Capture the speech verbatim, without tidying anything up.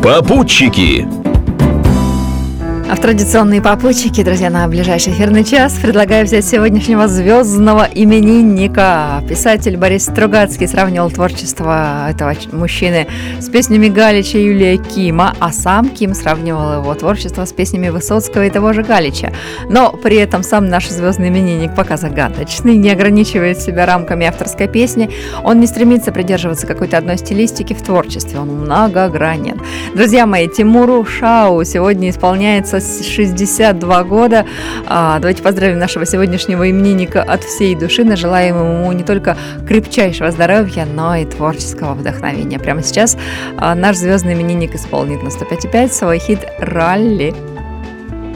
Попутчики. А в традиционные попутчики, друзья, на ближайший эфирный час предлагаю взять сегодняшнего звездного именинника. Писатель Борис Стругацкий сравнивал творчество этого мужчины с песнями Галича и Юлия Кима, а сам Ким сравнивал его творчество с песнями Высоцкого и того же Галича. Но при этом сам наш звездный именинник пока загадочный, не ограничивает себя рамками авторской песни, он не стремится придерживаться какой-то одной стилистики в творчестве, он многогранен. Друзья мои, Тимуру Шау сегодня исполняется шестьдесят два года. Давайте поздравим нашего сегодняшнего именинника от всей души. Нажелаем ему не только крепчайшего здоровья, но и творческого вдохновения. Прямо сейчас наш звездный именинник исполнит на сто пять и пять свой хит «Ралли».